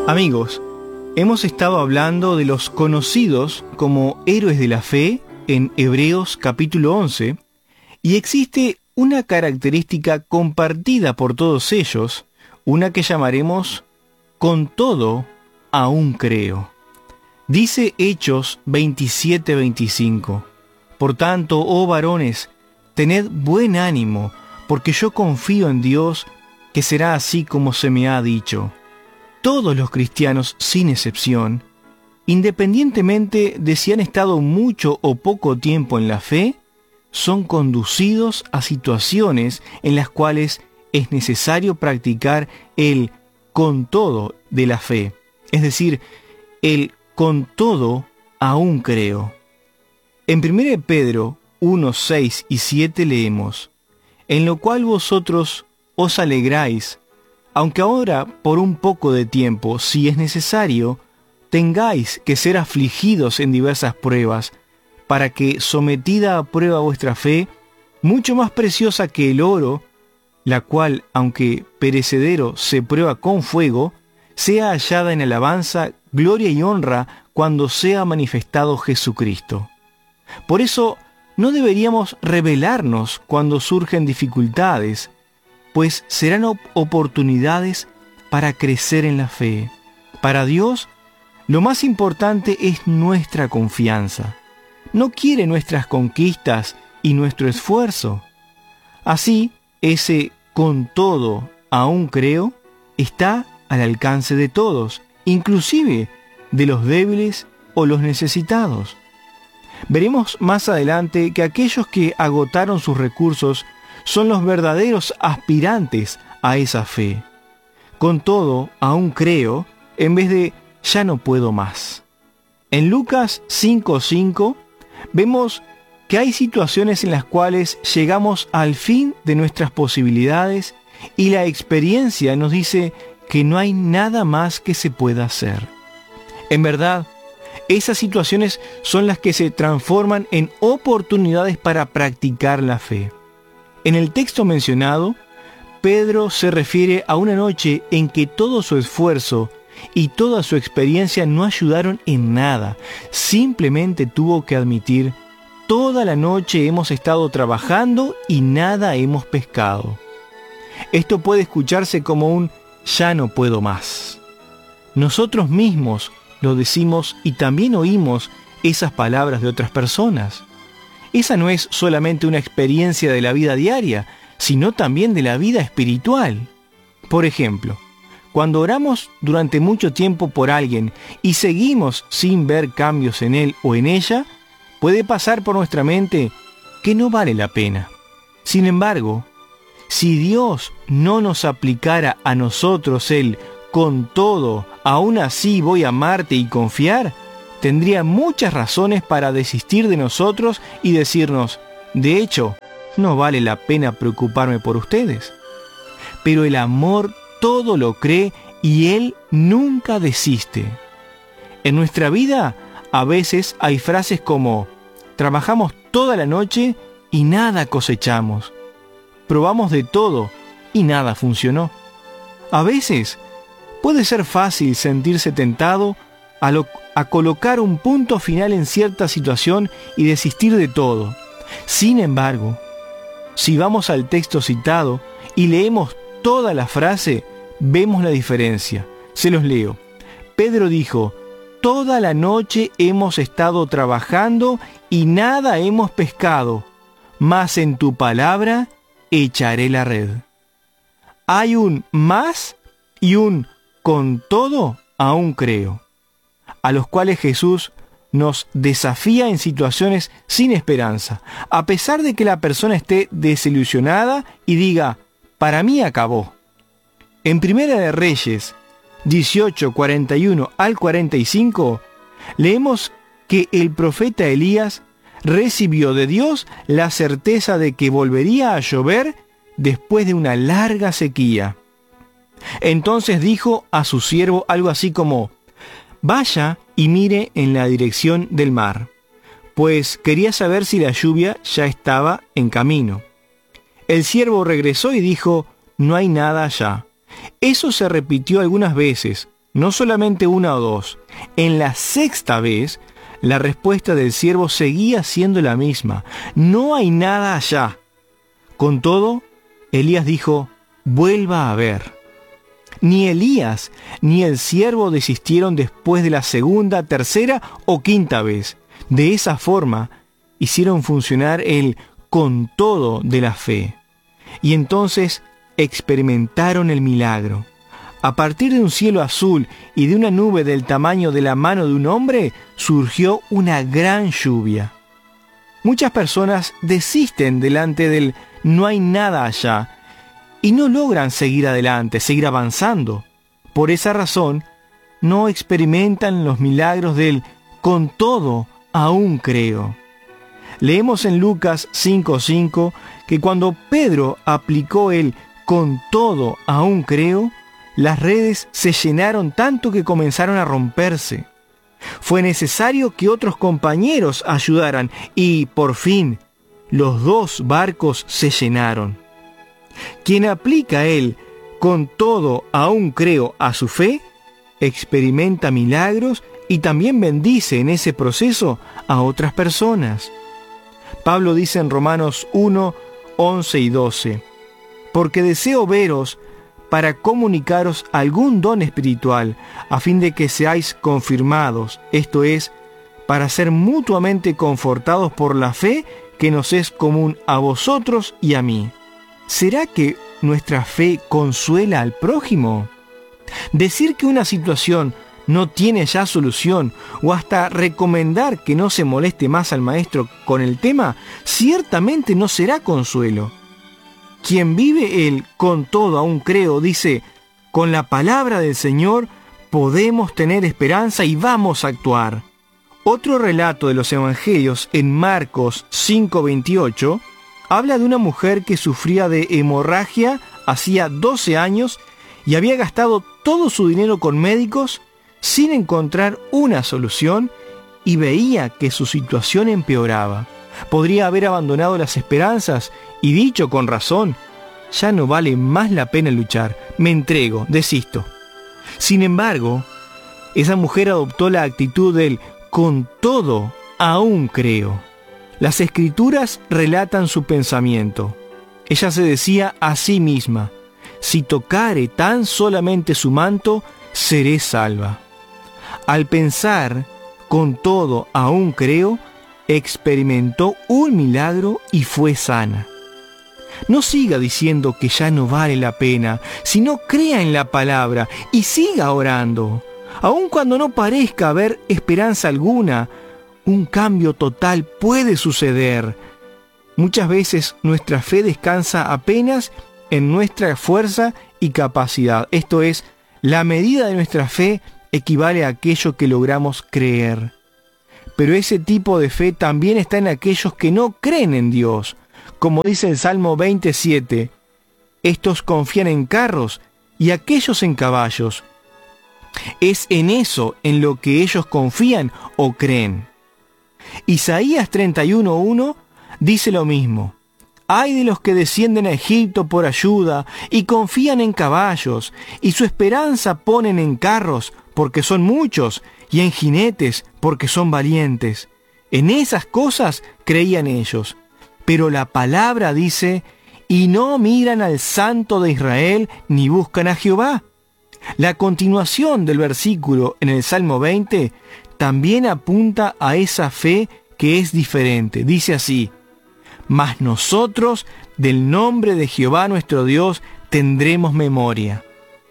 Amigos, hemos estado hablando de los conocidos como héroes de la fe en Hebreos capítulo 11, y existe una característica compartida por todos ellos, una que llamaremos con todo aún creo. Dice Hechos 27:25, por tanto, oh varones, tened buen ánimo, porque yo confío en Dios, que será así como se me ha dicho. Todos los cristianos, sin excepción, independientemente de si han estado mucho o poco tiempo en la fe, son conducidos a situaciones en las cuales es necesario practicar el con todo de la fe, es decir, el con todo aún creo. En 1 Pedro 1, 6 y 7 leemos, en lo cual vosotros os alegráis, aunque ahora por un poco de tiempo, si es necesario, tengáis que ser afligidos en diversas pruebas, para que, sometida a prueba vuestra fe, mucho más preciosa que el oro, la cual, aunque perecedero, se prueba con fuego, sea hallada en alabanza, gloria y honra cuando sea manifestado Jesucristo. Por eso, no deberíamos rebelarnos cuando surgen dificultades, pues serán oportunidades para crecer en la fe. Para Dios, lo más importante es nuestra confianza. No quiere nuestras conquistas y nuestro esfuerzo. Así, ese con todo aún creo está al alcance de todos, inclusive de los débiles o los necesitados. Veremos más adelante que aquellos que agotaron sus recursos son los verdaderos aspirantes a esa fe. Con todo, aún creo, en vez de ya no puedo más. En Lucas 5:5 vemos que hay situaciones en las cuales llegamos al fin de nuestras posibilidades y la experiencia nos dice que no hay nada más que se pueda hacer. En verdad, esas situaciones son las que se transforman en oportunidades para practicar la fe. En el texto mencionado, Pedro se refiere a una noche en que todo su esfuerzo y toda su experiencia no ayudaron en nada. Simplemente tuvo que admitir, toda la noche hemos estado trabajando y nada hemos pescado. Esto puede escucharse como un ya no puedo más. Nosotros mismos lo decimos y también oímos esas palabras de otras personas. Esa no es solamente una experiencia de la vida diaria, sino también de la vida espiritual. Por ejemplo, cuando oramos durante mucho tiempo por alguien y seguimos sin ver cambios en él o en ella, puede pasar por nuestra mente que no vale la pena. Sin embargo, si Dios no nos aplicara a nosotros el con todo, aún así voy a amarte y confiar, tendría muchas razones para desistir de nosotros y decirnos, de hecho, no vale la pena preocuparme por ustedes. Pero el amor todo lo cree y Él nunca desiste. En nuestra vida, a veces hay frases como, trabajamos toda la noche y nada cosechamos. Probamos de todo y nada funcionó. A veces, puede ser fácil sentirse tentado a colocar un punto final en cierta situación y desistir de todo. Sin embargo, si vamos al texto citado y leemos toda la frase, vemos la diferencia. Se los leo. Pedro dijo, toda la noche hemos estado trabajando y nada hemos pescado, mas en tu palabra echaré la red. Hay un más y un con todo aún creo, a los cuales Jesús nos desafía en situaciones sin esperanza, a pesar de que la persona esté desilusionada y diga, para mí acabó. En Primera de Reyes 18, 41 al 45, leemos que el profeta Elías recibió de Dios la certeza de que volvería a llover después de una larga sequía. Entonces dijo a su siervo algo así como, vaya y mire en la dirección del mar, pues quería saber si la lluvia ya estaba en camino. El siervo regresó y dijo, no hay nada allá. Eso se repitió algunas veces, No solamente una o dos. En la sexta vez, la respuesta del siervo seguía siendo la misma. No hay nada allá. Con todo, Elías dijo, vuelva a ver. Ni Elías ni el siervo desistieron después de la segunda, tercera o quinta vez. De esa forma, hicieron funcionar el con todo de la fe. Y entonces experimentaron el milagro. A partir de un cielo azul y de una nube del tamaño de la mano de un hombre, surgió una gran lluvia. Muchas personas desisten delante del no hay nada allá y no logran seguir adelante, seguir avanzando. Por esa razón, no experimentan los milagros del con todo aún creo. Leemos en Lucas 5:5 que cuando Pedro aplicó el con todo aún creo, las redes se llenaron tanto que comenzaron a romperse. Fue necesario que otros compañeros ayudaran y, por fin, los dos barcos se llenaron. Quien aplica el con todo aún creo a su fe, experimenta milagros y también bendice en ese proceso a otras personas. Pablo dice en Romanos 1:11 y 12, porque deseo veros para comunicaros algún don espiritual, a fin de que seáis confirmados, esto es, para ser mutuamente confortados por la fe que nos es común a vosotros y a mí. ¿Será que nuestra fe consuela al prójimo? Decir que una situación no tiene ya solución o hasta recomendar que no se moleste más al maestro con el tema, ciertamente no será consuelo. Quien vive el con todo aún creo dice, con la palabra del Señor podemos tener esperanza y vamos a actuar. Otro relato de los evangelios en Marcos 5:28 habla de una mujer que sufría de hemorragia hacía 12 años y había gastado todo su dinero con médicos sin encontrar una solución y veía que su situación empeoraba. Podría haber abandonado las esperanzas y dicho con razón, ya no vale más la pena luchar, me entrego, desisto. Sin embargo, esa mujer adoptó la actitud del con todo aún creo. Las escrituras relatan su pensamiento. Ella se decía a sí misma, si tocare tan solamente su manto, seré salva. Al pensar, con todo aún creo, experimentó un milagro y fue sana. No siga diciendo que ya no vale la pena, sino crea en la palabra y siga orando. Aun cuando no parezca haber esperanza alguna, un cambio total puede suceder. Muchas veces nuestra fe descansa apenas en nuestra fuerza y capacidad. Esto es, la medida de nuestra fe equivale a aquello que logramos creer. Pero ese tipo de fe también está en aquellos que no creen en Dios. Como dice el Salmo 27, estos confían en carros y aquellos en caballos. Es en eso en lo que ellos confían o creen. Isaías 31:1 dice lo mismo. Ay de los que descienden a Egipto por ayuda y confían en caballos, y su esperanza ponen en carros porque son muchos, y en jinetes porque son valientes. En esas cosas creían ellos. Pero la palabra dice, y no miran al Santo de Israel ni buscan a Jehová. La continuación del versículo en el Salmo 20 también apunta a esa fe que es diferente. Dice así, mas nosotros del nombre de Jehová nuestro Dios tendremos memoria.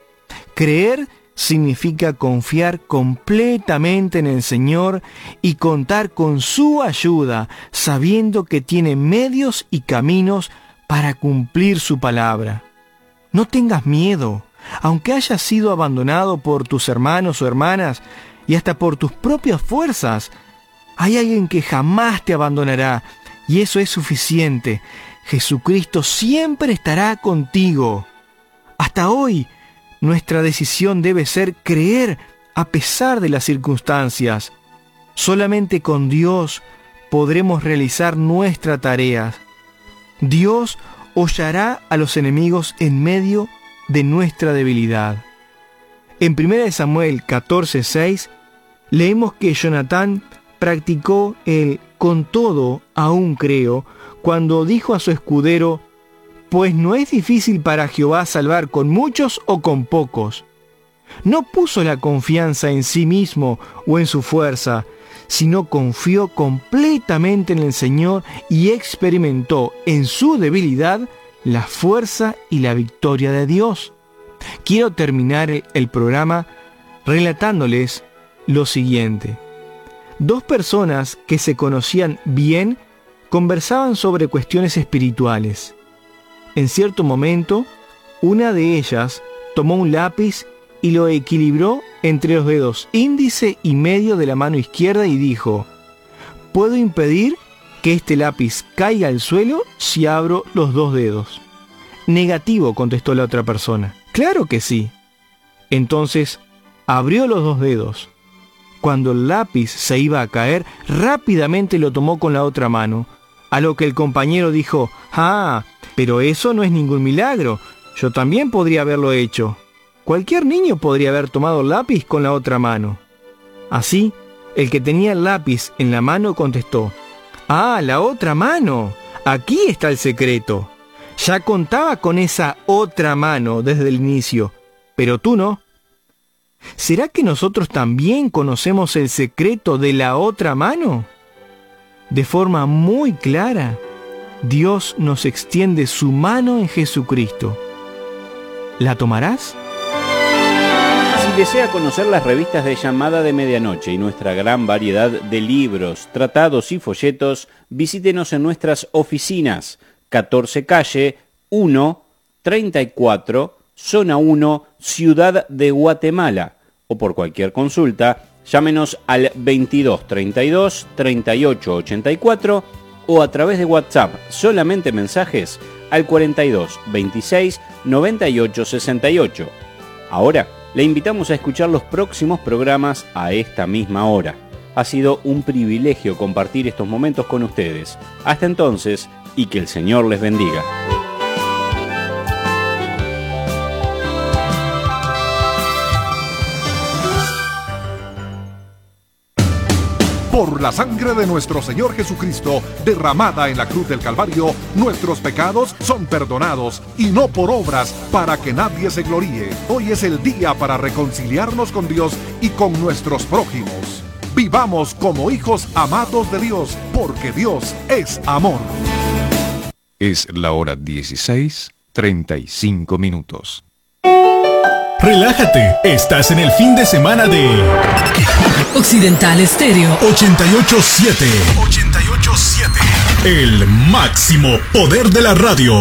Creer significa confiar completamente en el Señor y contar con su ayuda, sabiendo que tiene medios y caminos para cumplir su palabra. No tengas miedo, aunque hayas sido abandonado por tus hermanos o hermanas y hasta por tus propias fuerzas. Hay alguien que jamás te abandonará y eso es suficiente. Jesucristo siempre estará contigo. Hasta hoy, nuestra decisión debe ser creer a pesar de las circunstancias. Solamente con Dios podremos realizar nuestra tarea. Dios hollará a los enemigos en medio de nuestra debilidad. En 1 Samuel 14:6 leemos que Jonatán practicó el con todo aún creo cuando dijo a su escudero: pues no es difícil para Jehová salvar con muchos o con pocos. No puso la confianza en sí mismo o en su fuerza, sino confió completamente en el Señor y experimentó en su debilidad la fuerza y la victoria de Dios. Quiero terminar el programa relatándoles lo siguiente. Dos personas que se conocían bien conversaban sobre cuestiones espirituales. En cierto momento, una de ellas tomó un lápiz y lo equilibró entre los dedos índice y medio de la mano izquierda y dijo: «¿Puedo impedir que este lápiz caiga al suelo si abro los dos dedos?» «Negativo», contestó la otra persona. «Claro que sí». Entonces, abrió los dos dedos. Cuando el lápiz se iba a caer, rápidamente lo tomó con la otra mano, a lo que el compañero dijo: «Ah, pero eso no es ningún milagro. Yo también podría haberlo hecho. Cualquier niño podría haber tomado el lápiz con la otra mano». Así, el que tenía el lápiz en la mano contestó: «Ah, la otra mano. Aquí está el secreto. Ya contaba con esa otra mano desde el inicio, pero tú no». ¿Será que nosotros también conocemos el secreto de la otra mano? De forma muy clara, Dios nos extiende su mano en Jesucristo. ¿La tomarás? Si desea conocer las revistas de Llamada de Medianoche y nuestra gran variedad de libros, tratados y folletos, visítenos en nuestras oficinas, 14 Calle 1, 34, Zona 1, Ciudad de Guatemala, o por cualquier consulta, llámenos al 22 32 38 84 o a través de WhatsApp, solamente mensajes, al 42 26 98 68. Ahora, le invitamos a escuchar los próximos programas a esta misma hora. Ha sido un privilegio compartir estos momentos con ustedes. Hasta entonces, y que el Señor les bendiga. Por la sangre de nuestro Señor Jesucristo, derramada en la cruz del Calvario, nuestros pecados son perdonados, y no por obras, para que nadie se gloríe. Hoy es el día para reconciliarnos con Dios y con nuestros prójimos. Vivamos como hijos amados de Dios, porque Dios es amor. Es la hora 16:35. Relájate, estás en el fin de semana de Occidental Estéreo 88.7. El máximo poder de la radio.